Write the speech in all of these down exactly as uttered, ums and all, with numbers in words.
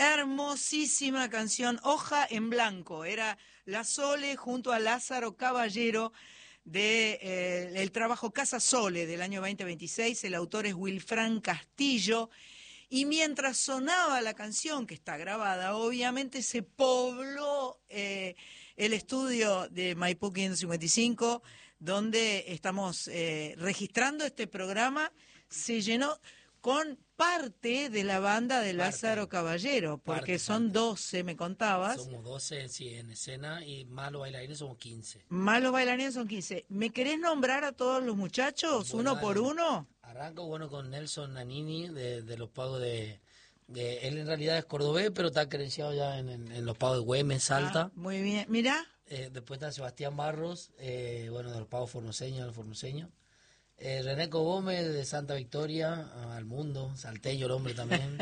Hermosísima canción, Hoja en Blanco. Era La Sole junto a Lázaro Caballero de eh, el trabajo Casa Sole del año veinte veintiséis. El autor es Wilfran Castillo. Y mientras sonaba la canción, que está grabada, obviamente se pobló eh, el estudio de Maipú quinientos cincuenta y cinco, donde estamos eh, registrando este programa. Se llenó con parte de la banda de Lázaro parte, Caballero, porque parte, son parte. doce, me contabas. Somos doce, sí, en escena, y malos bailarines somos quince. Malos bailarines son quince. ¿Me querés nombrar a todos los muchachos, bueno, uno por uno? Arranco, bueno, con Nelson Nanini, de, de los pagos de, de... Él en realidad es cordobés, pero está credenciado ya en, en, en los pagos de Güemes, Salta. Ah, muy bien, mira. Eh, después está Sebastián Barros, eh, bueno, de los pagos formoseños, los formoseños. Eh, René Gómez de Santa Victoria, al mundo, salteño el hombre también.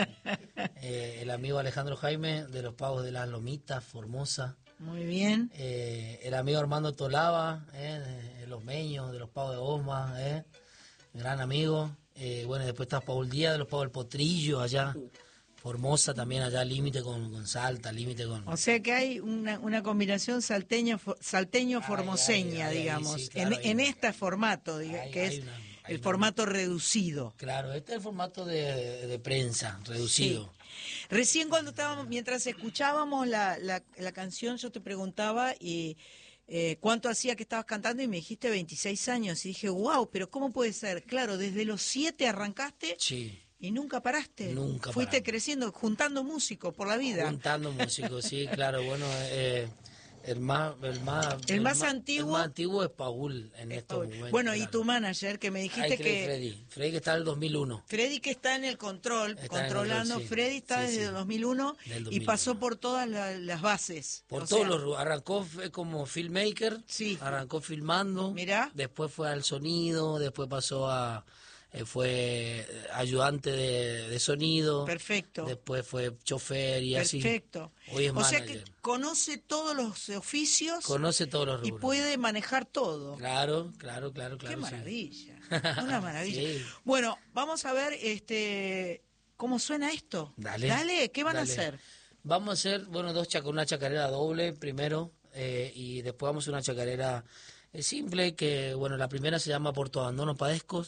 eh, el amigo Alejandro Jaime de los pagos de las Lomitas, Formosa. Muy bien. Eh, el amigo Armando Tolava, eh, de los Meños, de los pagos de Osma, eh, gran amigo. Eh, bueno, después está Paul Díaz de los pagos del Potrillo, allá. Formosa también, allá límite con, con Salta, límite con... O sea que hay una, una combinación salteño, salteño-formoseña, ay, ay, ay, digamos, sí, claro, en, en este formato, diga, hay, que hay es una, el una, formato reducido. Claro, este es el formato de, de prensa, reducido. Sí. Recién cuando estábamos, mientras escuchábamos la, la, la canción, yo te preguntaba y, eh, cuánto hacía que estabas cantando y me dijiste veintiséis años. Y dije, wow, pero ¿cómo puede ser? Claro, desde los siete arrancaste. Sí. ¿Y nunca paraste? Nunca Fuiste paramos. creciendo, juntando músicos por la vida. Juntando músicos, sí, claro. Bueno, eh, el más el más, el el más más antiguo el más antiguo es Paul en estos Paul. momentos. Bueno, claro. Y tu manager, que me dijiste Ay, que... Freddy. Freddy que está en el dos mil uno. Freddy que está en el control, está controlando. El control, sí. Freddy está sí, desde sí. el dos mil uno dos mil uno y pasó por todas la, las bases. Por o todos sea, los... Arrancó como filmmaker, sí. arrancó filmando. Mirá. Después fue al sonido, después pasó a... Eh, fue ayudante de, de sonido. Perfecto. Después fue chofer y Perfecto. así. Perfecto. Hoy es o manager. sea que conoce todos los oficios. Conoce todos los rubros. Y puede manejar todo. Claro, claro, claro, claro. Qué maravilla. Sí. Una maravilla. Sí. Bueno, vamos a ver este cómo suena esto. Dale. Dale, ¿qué van dale. a hacer? Vamos a hacer, bueno, dos chac una chacarera doble primero eh, y después vamos a hacer una chacarera eh, simple que, bueno, la primera se llama Por tu abandono padezco.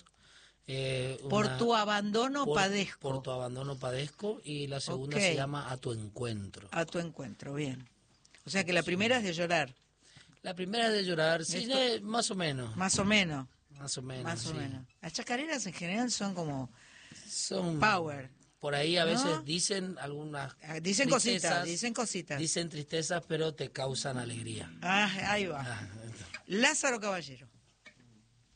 Eh, por una, tu abandono por, padezco. Por tu abandono padezco y la segunda okay. se llama A tu encuentro. A tu encuentro, bien. O sea que la primera es de llorar. La primera es de llorar, sí, Esto, eh, más o menos. Más o menos. Más o menos. Más o sí. menos. Las chacareras en general son como son power. Por ahí a veces ¿no? dicen algunas Dicen cositas, dicen cositas. Dicen tristezas, pero te causan alegría. Ah, ahí va. Ah, Lázaro Caballero.